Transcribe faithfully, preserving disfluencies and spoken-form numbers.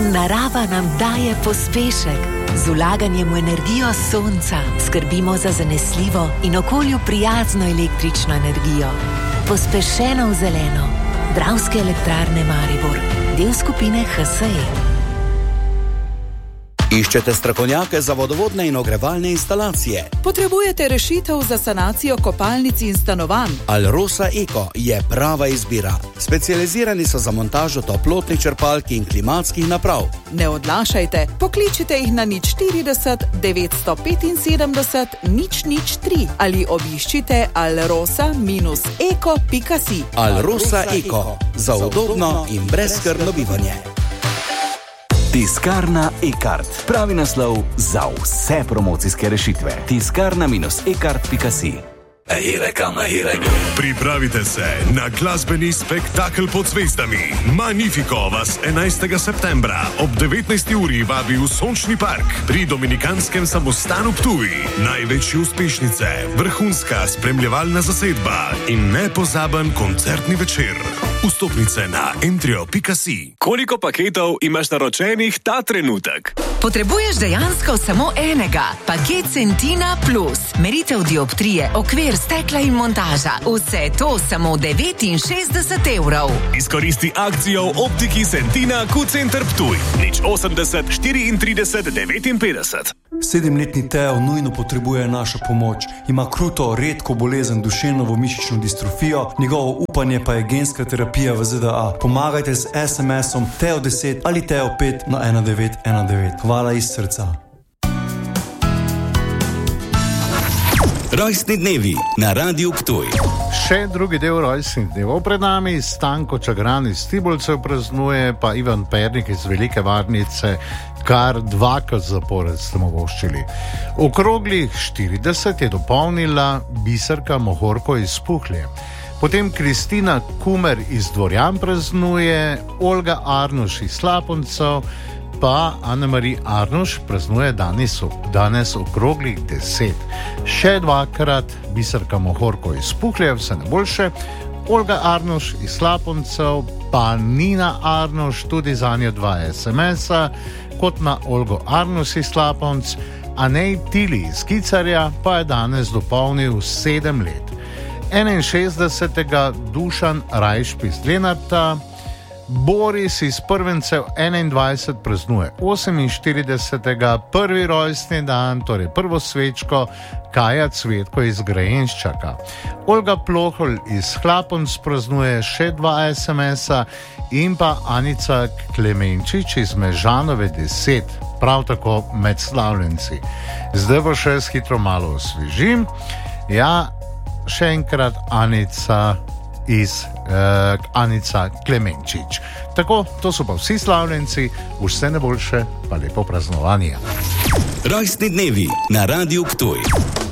Narava nam daje pospešek. Z vlaganjem v energijo sonca skrbimo za zanesljivo in okolju prijazno električno energijo. Pospešeno v zeleno. Dravske elektrarne Maribor, del skupine H S E. Iščete strokovnjake za vodovodne in ogrevalne instalacije? Potrebujete rešitev za sanacijo kopalnic in stanovanj? Alrosa Eko je prava izbira. Specializirani so za montažo toplotnih črpalk in klimatskih naprav. Ne odlašajte, pokličite jih na nič štirideset devetsto petinsedemdeset nič nič tri ali obiščite alrosa eko pika si. Alrosa Eko, za udobno in brezskrbno bivanje. Tiskarna e-kart. Pravi naslov za vse promocijske rešitve. tiskarna e kart pika si. Pripravite se na glasbeni spektakel pod zvezdami. Magnifico vas enajstega septembra ob devetnajsti uri vabi v Sončni park pri Dominikanskem samostanu Ptuj. Največje uspešnice, vrhunska spremljevalna zasedba in nepozaben koncertni večer. Vstopnice na entrio pika si. Koliko paketov imaš naročenih ta trenutek? Potrebuješ dejansko samo enega. Paket Centina Plus. Meritev dioptrije, okvir, stekla in montaža. Vse to samo devetinšestdeset evrov. Izkoristi akcijo v optiki Centina Q-Center Ptuj. nič osemdeset štiriintrideset devetinpetdeset. Sedemletni Teo nujno potrebuje našo pomoč. Ima kruto, redko bolezen duševno mišično distrofijo, njegovo upanje pa je genska terapija v Z D A. Pomagajte z es em esom Teo deset ali Teo pet na ena devet ena devet. Hvala iz srca. Rojstni dnevi na Radiu Ptuj. Še drugi del rojstnih dnevov pred nami. Stanko Čagran iz Tibolcev praznuje, pa Ivan Pernik iz Velike Varnice kar dvakrat zapored ste mu voščili. V okroglih štirideset je dopolnila Biserka Mohorko iz Puhlje. Potem Kristina Kumer iz Dvorjan praznuje, Olga Arnuš iz Slaponcev, pa Anne-Marie Arnuš praznuje danes, danes okroglih deset. Še dvakrat Biserka Mohorko iz Puhlje, vse najboljše, Olga Arnuš iz Slaponcev, pa Nina Arnuš, tudi za njo dva es em esa, kot na Olgo Arnuš iz Slaponc, Anej Tili iz Kicarja pa je danes dopolnil sedem let. enainšestdesetega Dušan Rajšp iz Lenarta, Boris iz Prvencev enaindvajset praznuje oseminštiridesetega prvi rojstni dan, torej prvo svečko, Kaja Cvetko iz Grajenščaka. Olga Ploholj iz Hlaponc praznuje še dva es em esa in pa Anica Klemenčič iz Mežanove deset, prav tako med slavljenci. Zdaj bo še s hitro malo osvežim. Ja, še enkrat Anica iz uh, Anica Klemenčič. Tako, to so pa vsi slavljenci, vse najboljše, pa lepo praznovanje. Rojstni dnevi na Radiu Ptuj.